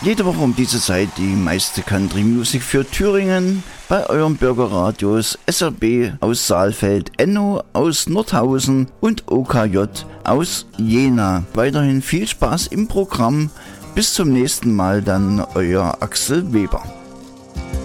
Jede Woche um diese Zeit die meiste Country Music für Thüringen bei euren Bürgerradios SRB aus Saalfeld, Enno aus Nordhausen und OKJ aus Jena. Weiterhin viel Spaß im Programm. Bis zum nächsten Mal, dann euer Axel Weber.